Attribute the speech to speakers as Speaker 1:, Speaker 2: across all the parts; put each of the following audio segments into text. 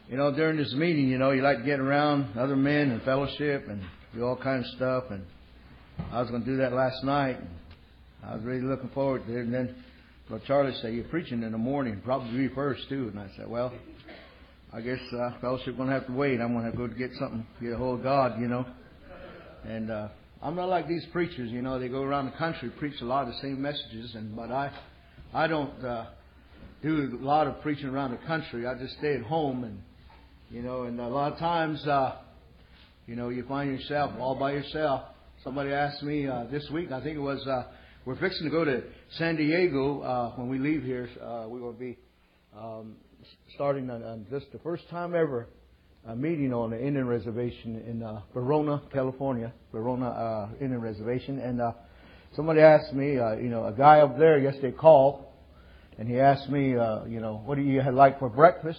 Speaker 1: during this meeting, you like to get around other men and fellowship and do all kinds of stuff. And I was going to do that last night. And I was really looking forward to it. And then Charlie said, "You're preaching in the morning, probably me first too." And I said, "Well, I guess fellowship going to have to wait. I'm going to go to get something, get a hold of God, And I'm not like these preachers, they go around the country, preach a lot of the same messages. But I don't do a lot of preaching around the country. I just stay at home and a lot of times, you find yourself all by yourself. Somebody asked me this week, I think it was, we're fixing to go to San Diego when we leave here. We're going to be starting on just the first time ever a meeting on the Indian Reservation in Verona, California. Verona Indian Reservation. And somebody asked me, a guy up there yesterday called, and he asked me, what do you like for breakfast?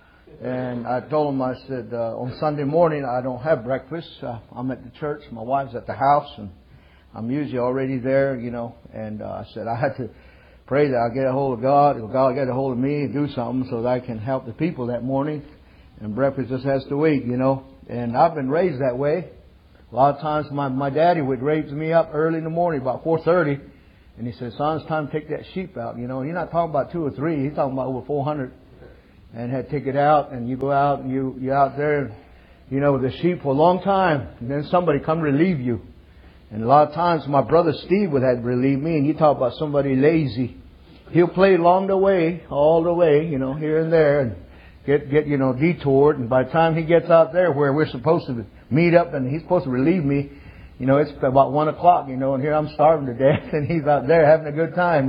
Speaker 1: And I told him, I said, on Sunday morning, I don't have breakfast. I'm at the church. My wife's at the house, and I'm usually already there, And I said, I had to pray that I get a hold of God, or God get a hold of me and do something so that I can help the people that morning. And breakfast just has to wait, And I've been raised that way. A lot of times my daddy would raise me up early in the morning, about 4:30. And he said, "Son, it's time to take that sheep out." And you're not talking about 2 or 3. He's talking about over 400. And had to take it out, and you go out, and you're out there, with the sheep for a long time. And then somebody come relieve you. And a lot of times my brother Steve would have to relieve me, and you talk about somebody lazy. He'll play along the way, all the way, here and there, and get detoured. And by the time he gets out there where we're supposed to meet up and he's supposed to relieve me, it's about 1 o'clock, and here I'm starving to death, and he's out there having a good time,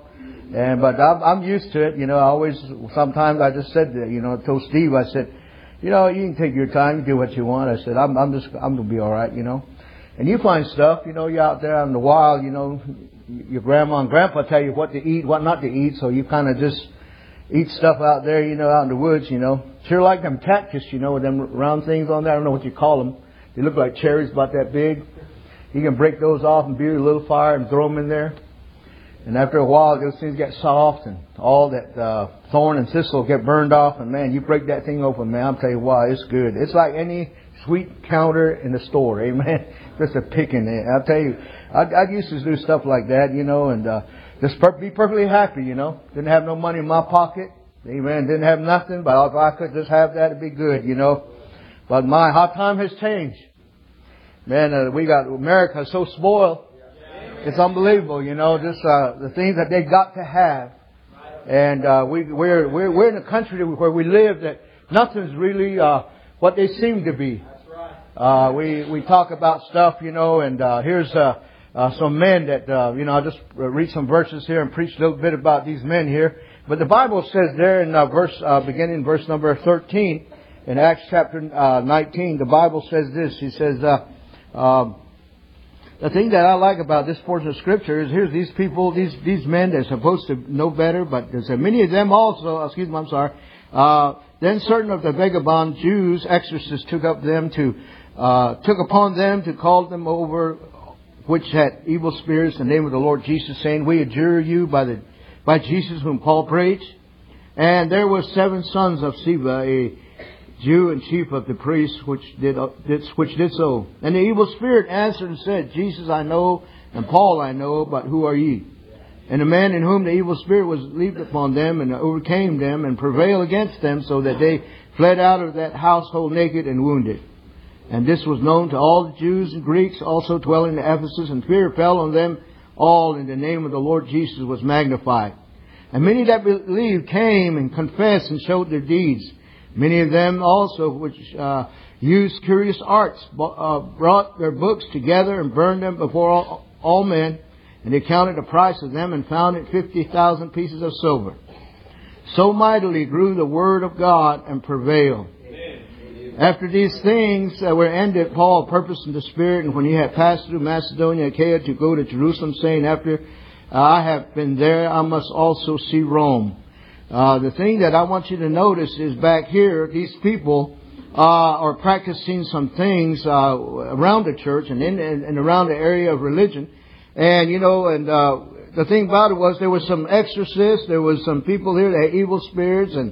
Speaker 1: But I'm used to it, sometimes I just said that, told Steve, I said, you can take your time, you do what you want. I said, I'm going to be all right, And you find stuff, you're out there in the wild, your grandma and grandpa tell you what to eat, what not to eat, so you kind of just eat stuff out there, out in the woods, Sure like them cactus, with them round things on there. I don't know what you call them. They look like cherries about that big. You can break those off and build a little fire and throw them in there. And after a while, those things get soft and all that thorn and thistle get burned off. And man, you break that thing open, man, I'll tell you why, it's good. It's like any sweet counter in the store, amen. Just a picking it. I'll tell you, I used to do stuff like that, and just be perfectly happy, Didn't have no money in my pocket, amen. Didn't have nothing, but if I could just have that, it'd be good, But how time has changed. Man, we got America so spoiled. It's unbelievable, just the things that they got to have. And we're in a country where we live that nothing's really what they seem to be. We talk about stuff, and here's some men that I'll just read some verses here and preach a little bit about these men here. But the Bible says there in beginning verse number 13 in Acts chapter 19, the Bible says this. He says, the thing that I like about this portion of Scripture is here's these people, these men that are supposed to know better, but there's many of them also, then certain of the vagabond Jews, exorcists, took upon them to call them over, which had evil spirits in the name of the Lord Jesus, saying, "We adjure you by Jesus whom Paul preached." And there were 7 sons of Sceva, a Jew and chief of the priests, which did so. And the evil spirit answered and said, "Jesus I know, and Paul I know, but who are ye?" And the man in whom the evil spirit was leaped upon them and overcame them and prevailed against them, so that they fled out of that household naked and wounded. And this was known to all the Jews and Greeks also dwelling in Ephesus, and fear fell on them all, and the name of the Lord Jesus was magnified. And many that believed came and confessed and showed their deeds. Many of them also which used curious arts brought their books together and burned them before all men. And they counted the price of them and found it 50,000 pieces of silver. So mightily grew the word of God and prevailed. Amen. After these things were ended, Paul purposed in the Spirit, and when he had passed through Macedonia and Achaia, to go to Jerusalem, saying, "After I have been there, I must also see Rome." The thing that I want you to notice is back here, these people are practicing some things around the church and around the area of religion. And, the thing about it was there was some exorcists, there was some people here that had evil spirits, and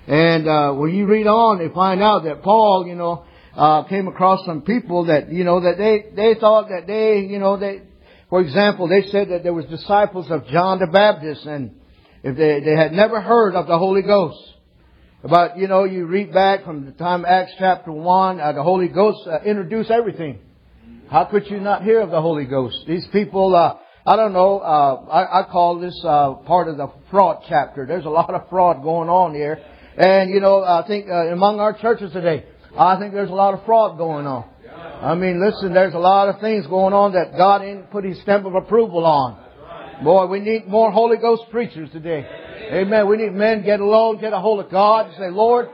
Speaker 1: And when you read on, they find out that Paul, came across some people that, that they thought that they, for example, they said that there was disciples of John the Baptist, and if they had never heard of the Holy Ghost. But, you read back from the time Acts chapter 1, the Holy Ghost introduced everything. How could you not hear of the Holy Ghost? These people, I don't know, I call this part of the fraud chapter. There's a lot of fraud going on here. And, I think among our churches today, I think there's a lot of fraud going on. I mean, listen, there's a lot of things going on that God didn't put His stamp of approval on. Boy, we need more Holy Ghost preachers today. Amen. We need men get alone, get a hold of God and say, Lord,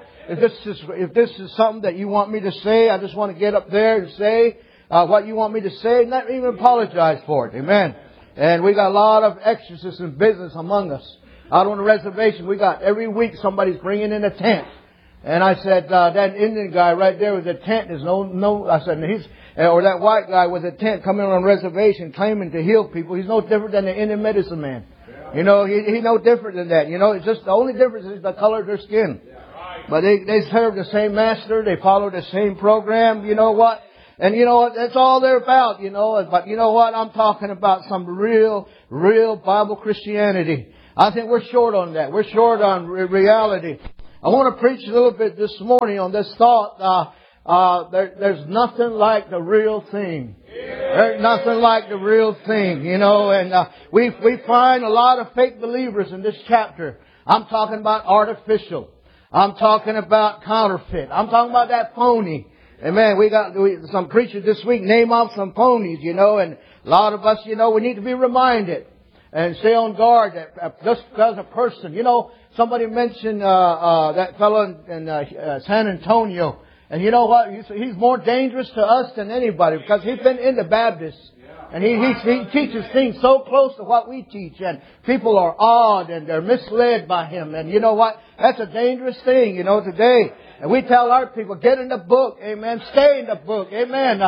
Speaker 1: if this is something that you want me to say, I just want to get up there and say what you want me to say, and not even apologize for it. Amen. And we got a lot of exorcists in business among us. Out on the reservation, we got every week somebody's bringing in a tent. And I said, that Indian guy right there with the tent is I said, or that white guy with a tent coming on a reservation claiming to heal people, he's no different than the Indian medicine man. He's no different than that. It's just the only difference is the color of their skin. But they serve the same master, they follow the same program, you know what? And that's all they're about, But you know what? I'm talking about some real Bible Christianity. I think we're short on that. We're short on reality. I want to preach a little bit this morning on this thought. There's nothing like the real thing. There's nothing like the real thing, and we find a lot of fake believers in this chapter. I'm talking about artificial. I'm talking about counterfeit. I'm talking about that phony. Amen. We got some preachers this week name off some phonies, and a lot of us, we need to be reminded and stay on guard that just because a person, somebody mentioned that fellow in San Antonio. And you know what? He's more dangerous to us than anybody because he's been in the Baptist. And he teaches things so close to what we teach. And people are awed and they're misled by him. And you know what? That's a dangerous thing, today. And we tell our people, get in the book. Amen. Stay in the book. Amen.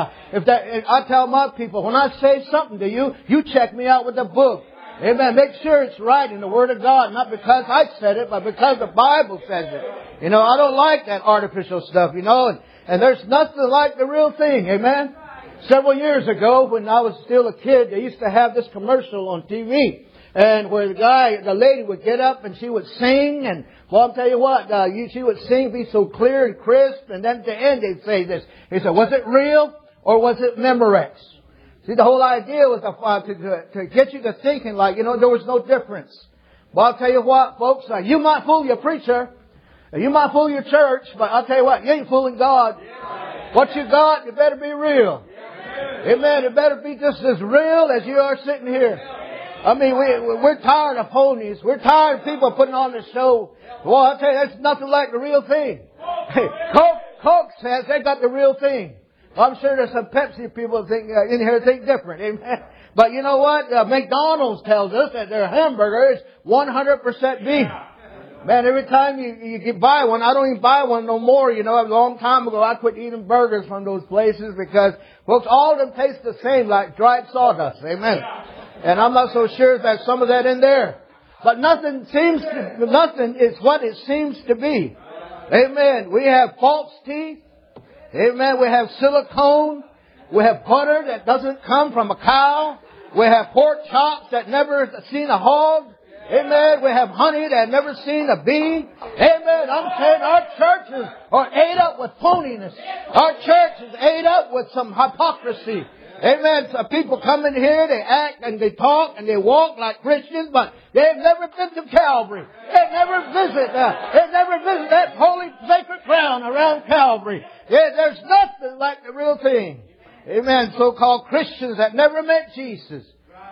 Speaker 1: I tell my people, when I say something to you, you check me out with the book. Amen. Make sure it's right in the Word of God. Not because I said it, but because the Bible says it. I don't like that artificial stuff, and there's nothing like the real thing. Amen. Several years ago, when I was still a kid, they used to have this commercial on TV. And where the lady would get up and she would sing. And, well, I'll tell you what, she would sing, be so clear and crisp. And then at the end they'd say this. He said, was it real or was it Memorex? See, the whole idea was to get you to thinking like, there was no difference. But I'll tell you what, folks, you might fool your preacher, you might fool your church, but I'll tell you what, you ain't fooling God. What you got, it better be real. Amen. It better be just as real as you are sitting here. I mean, we're tired of ponies. We're tired of people putting on the show. Well, I'll tell you, that's nothing like the real thing. Hey, Coke says they got the real thing. I'm sure there's some Pepsi people in here think different. Amen. But you know what? McDonald's tells us that their hamburger is 100% beef. Man, every time you buy one, I don't even buy one no more. A long time ago I quit eating burgers from those places because, folks, all of them taste the same like dried sawdust. Amen. And I'm not so sure if there's some of that in there. But nothing is what it seems to be. Amen. We have false teeth. Amen. We have silicone. We have butter that doesn't come from a cow. We have pork chops that never seen a hog. Amen. We have honey that never seen a bee. Amen. I'm saying our churches are ate up with phoniness. Our church is ate up with some hypocrisy. Amen. So people come in here, they act and they talk and they walk like Christians, but they've never been to Calvary. They've never visited that holy sacred ground around Calvary. There's nothing like the real thing. Amen. So-called Christians that never met Jesus.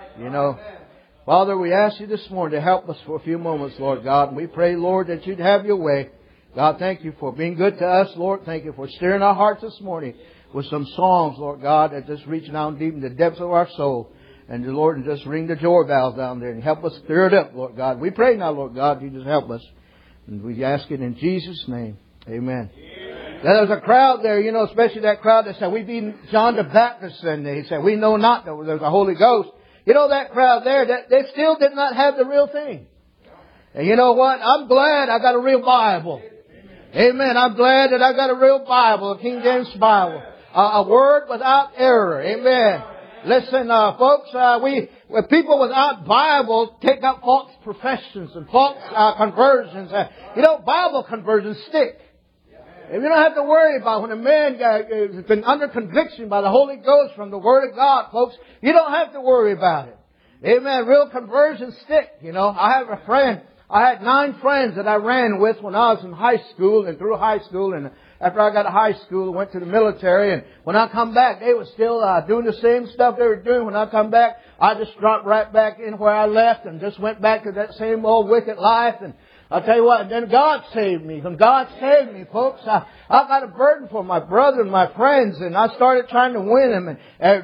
Speaker 1: Father, we ask you this morning to help us for a few moments, Lord God. And we pray, Lord, that you'd have your way. God, thank you for being good to us, Lord. Thank you for stirring our hearts this morning with some songs, Lord God, that just reach down deep in the depths of our soul. And the Lord, and just ring the joy bells down there and help us stir it up, Lord God. We pray now, Lord God, you just help us. And we ask it in Jesus' name. Amen. Now, there was a crowd there, especially that crowd that said, we be John the Baptist. And they said, we know not that there's a Holy Ghost. That crowd there, they still did not have the real thing. And you know what? I'm glad I got a real Bible. Amen. I'm glad that I got a real Bible, a King James Bible. A word without error. Amen. Listen, folks, people without Bible take up false professions and false conversions. Bible conversions stick. If you don't have to worry about when a man has been under conviction by the Holy Ghost from the Word of God, folks, you don't have to worry about it. Amen. Real conversions stick. I have a friend. I had 9 friends that I ran with when I was in high school and through high school. And after I got to high school, I went to the military. And when I come back, they were still doing the same stuff they were doing. When I come back, I just dropped right back in where I left and just went back to that same old wicked life. And I'll tell you what, then God saved me. When God saved me, folks, I got a burden for my brother and my friends, and I started trying to win them.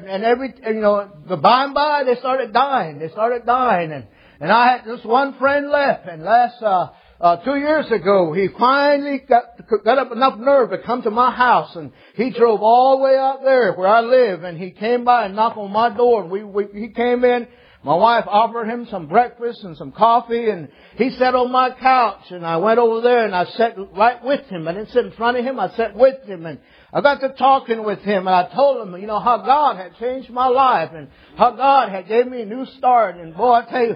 Speaker 1: And by and by, they started dying. And I had just one friend left. And last 2 years ago, he finally got up enough nerve to come to my house, and he drove all the way out there where I live, and he came by and knocked on my door, and he came in. My wife offered him some breakfast and some coffee, and he sat on my couch, and I went over there and I sat right with him. I didn't sit in front of him, I sat with him, and I got to talking with him, and I told him, how God had changed my life, and how God had gave me a new start. And boy, I tell you,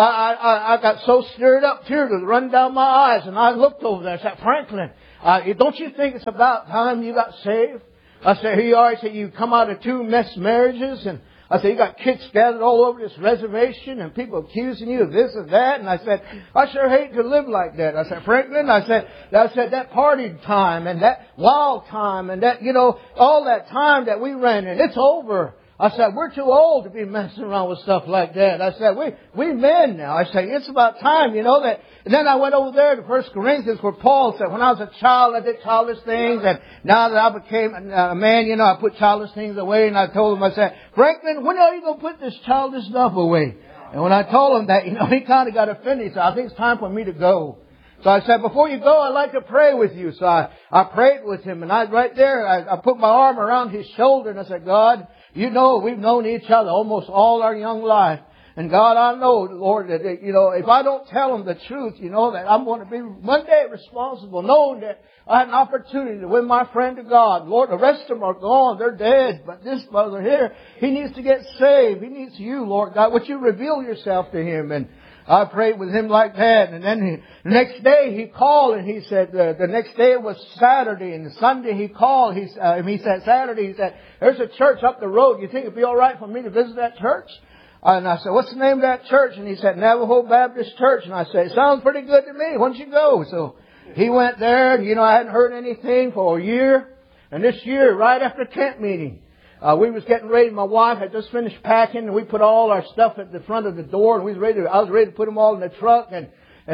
Speaker 1: I got so stirred up, tears would run down my eyes, and I looked over there and said, Franklin, don't you think it's about time you got saved? I said, here you are. He said, you come out of 2 messed marriages, and I said, you got kids scattered all over this reservation and people accusing you of this or that. And I said, I sure hate to live like that. I said, Franklin, I said, that party time and that wild time and that, all that time that we ran in, it's over. I said, we're too old to be messing around with stuff like that. I said, we men now. I said, it's about time, that. And then I went over there to 1 Corinthians where Paul said, when I was a child, I did childish things. And now that I became a man, I put childish things away. And I told him, I said, Franklin, when are you going to put this childish stuff away? And when I told him that, he kind of got offended. He said, I think it's time for me to go. So I said, before you go, I'd like to pray with you. So I prayed with him. And right there, I put my arm around his shoulder and I said, God, we've known each other almost all our young life. And God, I know, Lord, that, if I don't tell them the truth, that I'm going to be one day responsible, knowing that I had an opportunity to win my friend to God. Lord, the rest of them are gone. They're dead. But this brother here, he needs to get saved. He needs you, Lord God. Would you reveal yourself to him? And I prayed with him like that. And then the next day he called and he said, the next day it was Saturday. And Sunday he called. He said, Saturday, he said, there's a church up the road. You think it'd be all right for me to visit that church? And I said, what's the name of that church? And he said, Navajo Baptist Church. And I said, it sounds pretty good to me. Why don't you go? So he went there, and I hadn't heard anything for a year. And this year, right after tent meeting, we was getting ready. My wife had just finished packing, and we put all our stuff at the front of the door, and I was ready to put them all in the truck, and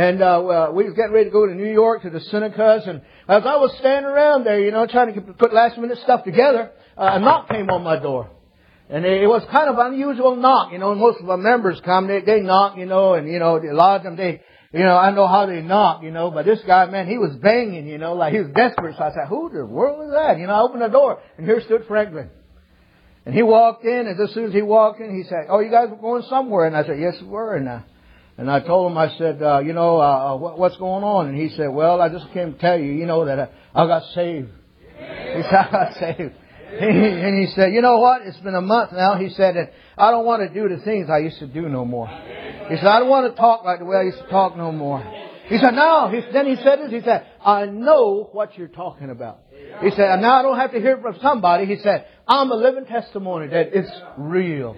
Speaker 1: we was getting ready to go to New York to the Senecas. And as I was standing around there, trying to put last minute stuff together, a knock came on my door. And it was kind of an unusual knock. Most of our members come, they knock, and, a lot of them, I know how they knock, but this guy, man, he was banging, like he was desperate. So I said, who the world is that? I opened the door, and here stood Franklin. And he walked in, and as soon as he walked in, he said, oh, you guys were going somewhere? And I said, yes, we were. And I told him, I said, what's going on? And he said, well, I just came to tell you, that I got saved. He said, I got saved. And he said, you know what? It's been a month now. He said, and I don't want to do the things I used to do no more. He said, I don't want to talk like the way I used to talk no more. He said, no. Then he said this. He said, I know what you're talking about. He said, now I don't have to hear from somebody. He said, I'm a living testimony that it's real.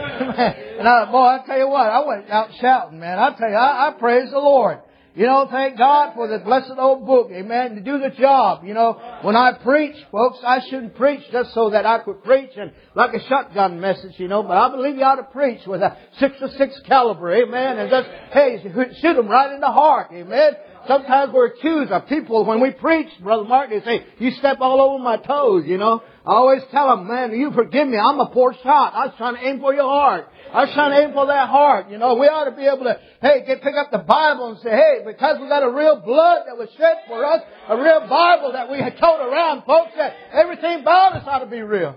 Speaker 1: And I tell you what, I went out shouting, man. I tell you, I praise the Lord. Thank God for this blessed old book, amen, to do the job. When I preach, folks, I shouldn't preach just so that I could preach and like a shotgun message, but I believe you ought to preach with a 6.6 caliber, amen, and just, hey, shoot them right in the heart, amen. Sometimes we're accused of people when we preach, Brother Mark, they say, you step all over my toes, I always tell them, man, you forgive me, I'm a poor shot. I was trying to aim for your heart. I was trying to aim for that heart. We ought to be able to, pick up the Bible and say, hey, because we got a real blood that was shed for us, a real Bible that we had told around, folks, that everything about us ought to be real.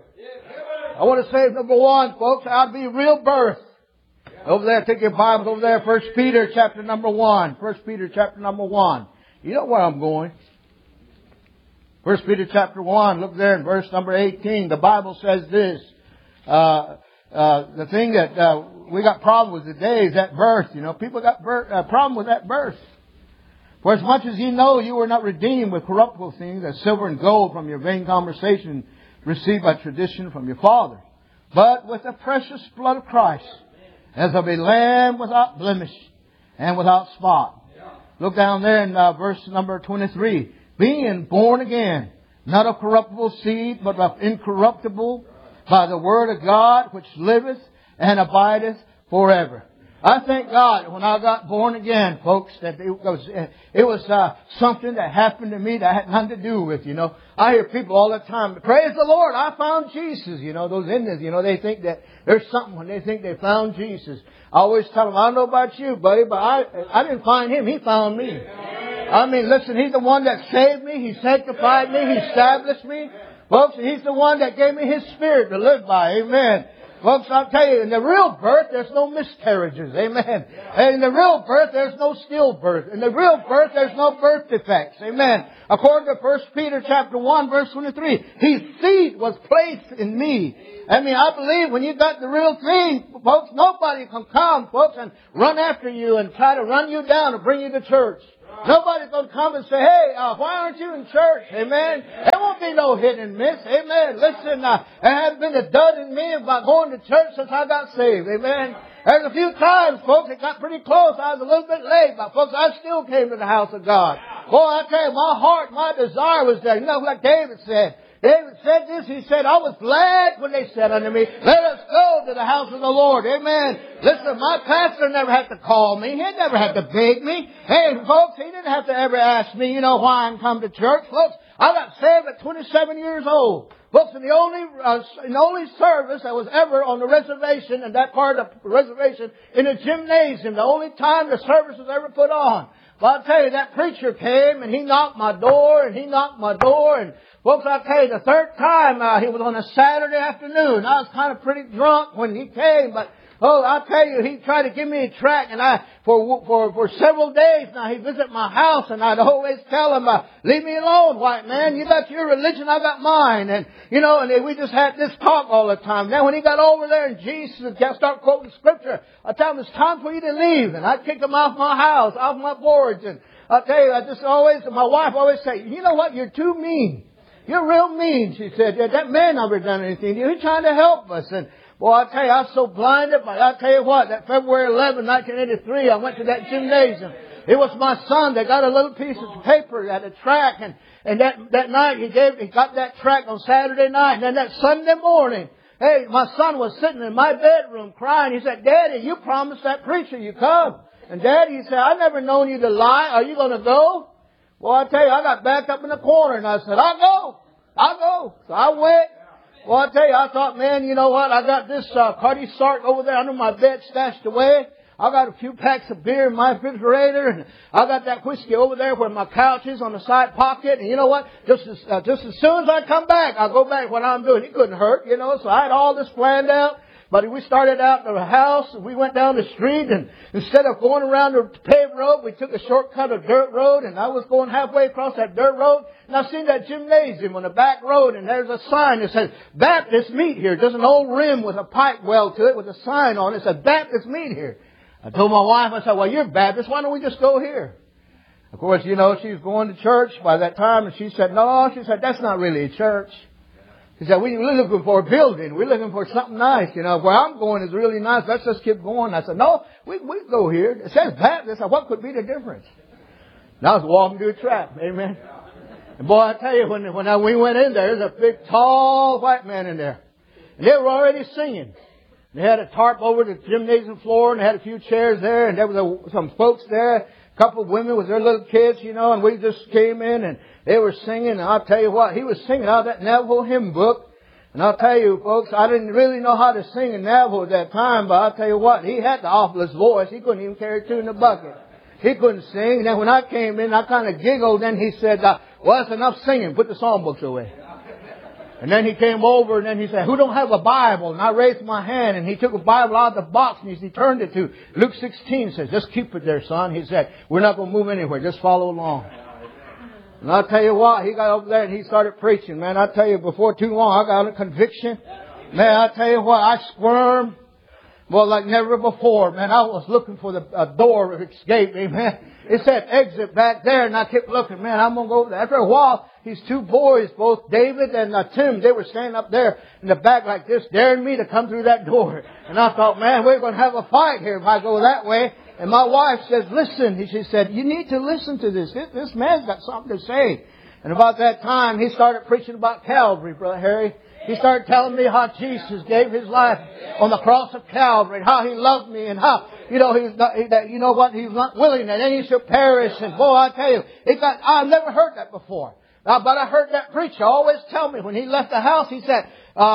Speaker 1: I want to say, number one, folks, ought to be real birth. Over there, take your Bibles over there, 1 Peter chapter number 1. 1 Peter chapter number 1. You know where I'm going. 1 Peter chapter 1, look there in verse number 18. The Bible says this. The thing that we got problem with today is that birth. You know, people got problem with that birth. For as much as ye know, you were not redeemed with corruptible things, as silver and gold from your vain conversation received by tradition from your father, but with the precious blood of Christ, as of a lamb without blemish and without spot. Look down there in verse number 23. Being born again, not of corruptible seed, but of incorruptible, by the word of God, which liveth and abideth forever. I thank God when I got born again, folks, that it was something that happened to me that I had nothing to do with, you know. I hear people all the time, praise the Lord, I found Jesus. You know, those Indians, you know, they think that there's something when they think they found Jesus. I always tell them, I don't know about you, buddy, but I didn't find Him. He found me. I mean, listen, He's the one that saved me. He sanctified me. He established me. Folks, He's the one that gave me His Spirit to live by. Amen. Folks, I'll tell you, in the real birth, there's no miscarriages. Amen. And in the real birth, there's no stillbirth. In the real birth, there's no birth defects. Amen. According to 1 Peter chapter 1, verse 23, His seed was placed in me. I mean, I believe when you got the real thing, folks, nobody can come, folks, and run after you and try to run you down and bring you to church. Nobody's going to come and say, hey, why aren't you in church? Amen. There won't be no hit and miss. Amen. Listen, there hasn't been a dud in me about going to church since I got saved. Amen. There's a few times, folks, it got pretty close. I was a little bit late, but folks, I still came to the house of God. Boy, I tell you, my heart, my desire was there. You know, like David said. David said this. He said, I was glad when they said unto me, let us go to the house of the Lord. Amen. Listen, my pastor never had to call me. He never had to beg me. Hey, folks, he didn't have to ever ask me, you know, why I'm come to church. Folks, I got saved at 27 years old. Folks, and the only service that was ever on the reservation, and that part of the reservation, in the gymnasium, the only time the service was ever put on. But I'll tell you, that preacher came and he knocked my door and he knocked my door and folks, I'll tell you, the third time, he was on a Saturday afternoon. I was kind of pretty drunk when he came, but, I'll tell you, he tried to give me a tract, and for several days now, he'd visit my house, and I'd always tell him, leave me alone, white man. You got your religion, I got mine. And, you know, and we just had this talk all the time. Then when he got over there and Jesus started quoting scripture, I tell him, it's time for you to leave. And I'd kick him off my house, off my boards. And I'll tell you, my wife always say, you know what, you're too mean. You're real mean, she said. Yeah, that man never done anything to you. He's trying to help us. And, boy, I'll tell you, I was so blinded. But I'll tell you what, that February 11, 1983, I went to that gymnasium. It was my son that got a little piece of paper at a track. And that night, he got that track on Saturday night. And then that Sunday morning, hey, my son was sitting in my bedroom crying. He said, Daddy, you promised that preacher you come. And Daddy, he said, I never known you to lie. Are you going to go? Well, I tell you, I got backed up in the corner and I said, I'll go. So I went. Well, I tell you, I thought, man, you know what? I got this Cardi Sark over there under my bed stashed away. I got a few packs of beer in my refrigerator, and I got that whiskey over there where my couch is on the side pocket. And you know what? Just as soon as I come back, I'll go back what I'm doing. It couldn't hurt, you know. So I had all this planned out. But we started out to the house, and we went down the street, and instead of going around the paved road, we took a shortcut of dirt road, and I was going halfway across that dirt road, and I seen that gymnasium on the back road, and there's a sign that says, Baptist meet here. There's an old rim with a pipe well to it with a sign on it. It said, Baptist meet here. I told my wife, I said, well, you're Baptist. Why don't we just go here? Of course, you know, she was going to church by that time, and she said, no, that's not really a church. He said, we're looking for a building. We're looking for something nice. You know, where I'm going is really nice. Let's just keep going. I said, no, we go here. It says Baptist. I said, what could be the difference? And I was walking through a trap. Amen. And boy, I tell you, when we went in there, there's a big, tall white man in there. And they were already singing. They had a tarp over the gymnasium floor, and they had a few chairs there, and there was some folks there. A couple of women with their little kids, you know, and we just came in and they were singing. And I'll tell you what, he was singing out of that Navajo hymn book. And I'll tell you, folks, I didn't really know how to sing in Navajo at that time, but I'll tell you what, he had the awfulest voice. He couldn't even carry two in a bucket. He couldn't sing. And then when I came in, I kind of giggled. Then he said, well, that's enough singing. Put the songbooks away. And then he came over and then he said, who don't have a Bible? And I raised my hand and he took a Bible out of the box and he turned it to Luke 16. Says, just keep it there, son. He said, we're not going to move anywhere. Just follow along. And I'll tell you what, he got over there and he started preaching. Man, I tell you, before too long, I got a conviction. Man, I tell you what, I squirmed. Well, like never before, man. I was looking for the door of escape, amen. It said exit back there, and I kept looking, man, I'm going to go over there. After a while, these two boys, both David and Tim, they were standing up there in the back like this, daring me to come through that door. And I thought, man, we're going to have a fight here if I go that way. And my wife says, listen. She said, you need to listen to this. This man's got something to say. And about that time, he started preaching about Calvary, Brother Harry. He started telling me how Jesus gave His life on the cross of Calvary, and how He loved me, and how, He's not willing that any should perish. And boy, I tell you, I've never heard that before. But I heard that preacher always tell me when he left the house, he said,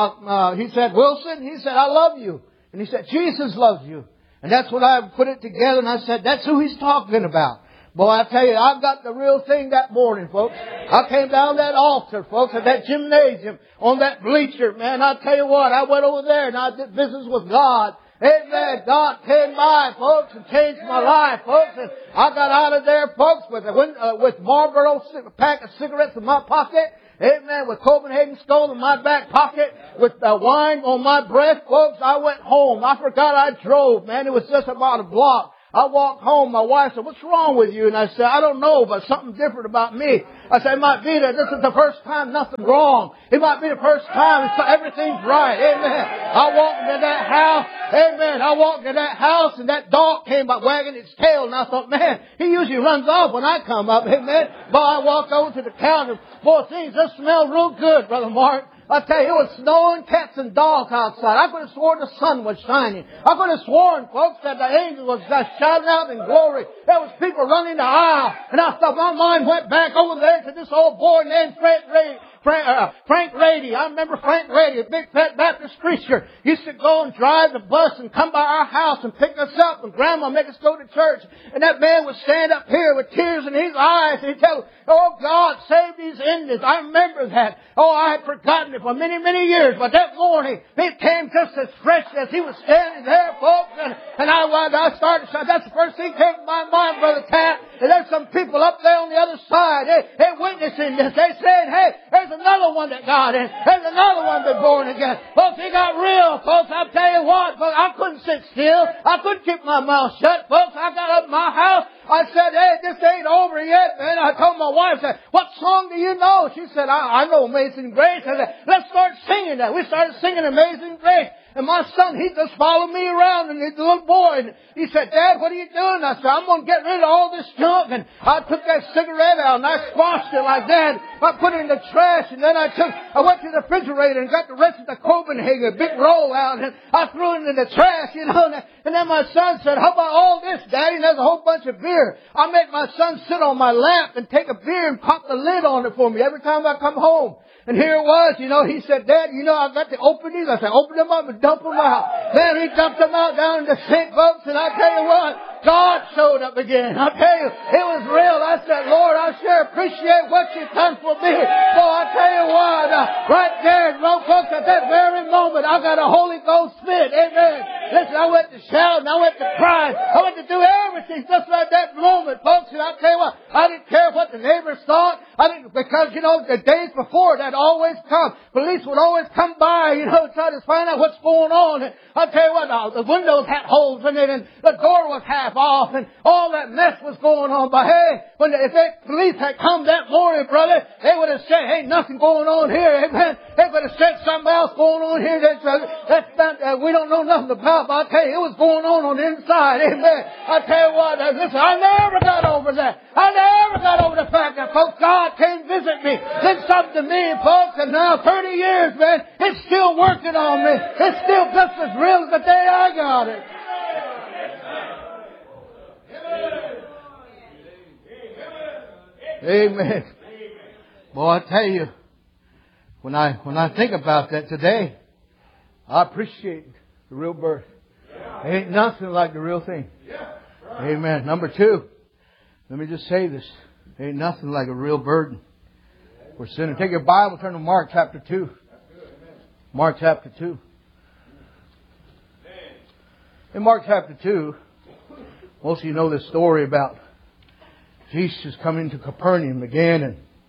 Speaker 1: Wilson, he said, I love you. And he said, Jesus loves you. And that's when I put it together, and I said, that's who he's talking about. Boy, I tell you, I got the real thing that morning, folks. I came down that altar, folks, at that gymnasium, on that bleacher, man. I tell you what, I went over there and I did business with God. Amen. God came by, folks, and changed my life, folks. And I got out of there, folks, with Marlboro pack of cigarettes in my pocket. Amen. With Copenhagen Skull in my back pocket, with wine on my breath, folks. I went home. I forgot I drove, man. It was just about a block. I walked home. My wife said, what's wrong with you? And I said, I don't know, but something different about me. I said, it might be that this is the first time nothing's wrong. It might be the first time everything's right. Amen. I walked into that house. Amen. I walked into that house and that dog came by wagging its tail. And I thought, man, he usually runs off when I come up. Amen. But I walked over to the counter. Boy, things just smell real good, Brother Mark. I tell you, it was snowing, cats and dogs outside. I could have sworn the sun was shining. I could have sworn, folks, that the angel was just shouting out in glory. There was people running the aisle. And I thought, my mind went back over there to this old boy named Frank Rady. I remember Frank Rady, a big fat Baptist preacher. Used to go and drive the bus and come by our house and pick us up, and Grandma make us go to church. And that man would stand up here with tears in his eyes and he'd tell, oh God, save these Indians. I remember that. Oh, I had forgotten it for many, many years. But that morning, it came just as fresh as he was standing there, folks. And I started, that's the first thing came to my mind, Brother Tat. And there's some people up there on the other side. They're witnessing this. They said, hey, there's another one that got in. There's another one that's born again. Folks, it got real, folks. I'll tell you what, folks, I couldn't sit still. I couldn't keep my mouth shut, folks. I got up in my house. I said, hey, this ain't over yet, man. I told my wife, I said, what song do you know? She said, I know Amazing Grace. I said, let's start singing that. We started singing Amazing Grace. And my son, he just followed me around, and he's a little boy. And he said, Dad, what are you doing? I said, I'm going to get rid of all this junk. And I took that cigarette out, and I squashed it like that. I put it in the trash, and then I went to the refrigerator and got the rest of the Copenhagen, a big roll out, and I threw it in the trash, you know. And then my son said, how about all this, Daddy? And there's a whole bunch of beer. I made my son sit on my lap and take a beer and pop the lid on it for me every time I come home. And here it was, you know, he said, Dad, you know, I got to open these. I said, open them up and dump them out. Man, he dumped them out down in the sink, folks, and I tell you what, God showed up again. I tell you, it was real. I said, Lord, I sure appreciate what you've done for me. So I tell you what, right there, folks, at that very moment, I got a Holy Ghost fit. Amen. Listen, I went to shout and I went to cry. I went to do everything just like that moment, folks. And I tell you what, I didn't care what the neighbors thought. Because, you know, the days before that always come. Police would always come by, you know, try to find out what's going on. And I tell you what, the windows had holes in it and the door was half off and all that mess was going on. But hey, if the police had come that morning, brother, they would have said, hey, nothing going on here. Amen. They would have said something else going on here that we don't know nothing about. But I tell you, it was going on the inside. Amen. I tell you what, listen, I never got over that. I never got over the fact that, folks, God came visit me, did something to me, folks, and now 30 years, man, it's still working on me. It's still just as real as the day I got it. Amen. Boy, I tell you, when I think about that today, I appreciate the real birth. Ain't nothing like the real thing. Amen. Number two, let me just say this. Ain't nothing like a real burden for sinner. Take your Bible, turn to Mark chapter 2. Mark chapter 2. In Mark chapter 2, most of you know this story about Jesus coming to Capernaum again, and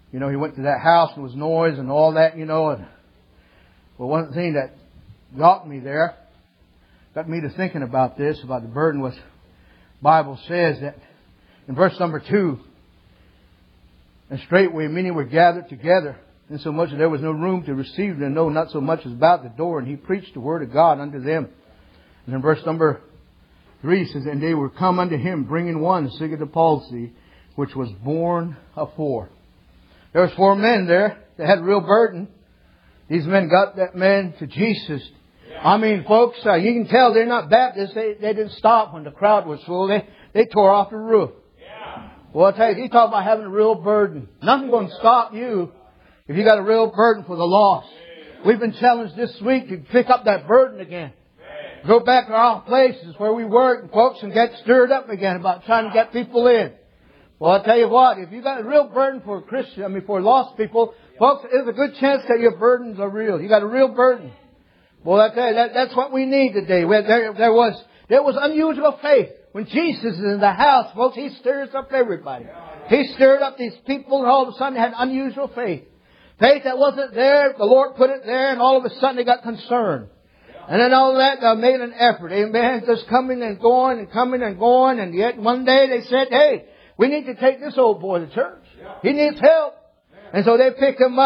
Speaker 1: He went to that house and there was noise and all that, And, well, one thing that got me to thinking about this, about the burden, was Bible says that in verse number 2, and straightway many were gathered together, insomuch that there was no room to receive them, no, not so much as about the door, and he preached the word of God unto them. And in verse number 3 says, and they were come unto him, bringing one sick of the palsy, which was born of 4. There was 4 men there that had a real burden. These men got that man to Jesus. I mean, folks, you can tell they're not Baptists. They didn't stop when the crowd was full. They tore off the roof. Well, I tell you, he's talking about having a real burden. Nothing's going to stop you if you got a real burden for the lost. We've been challenged this week to pick up that burden again. Go back to our places where we work, folks, and get stirred up again about trying to get people in. Well, I'll tell you what, if you got a real burden for for lost people, folks, there's a good chance that your burdens are real. You got a real burden. Well, I tell you, that's what we need today. There was unusual faith. When Jesus is in the house, folks, He stirs up everybody. He stirred up these people, and all of a sudden they had unusual faith. Faith that wasn't there, the Lord put it there, and all of a sudden they got concerned. And then all that, they made an effort. Amen. Just coming and going and coming and going. And yet one day they said, hey, we need to take this old boy to church. He needs help. And so they picked him up.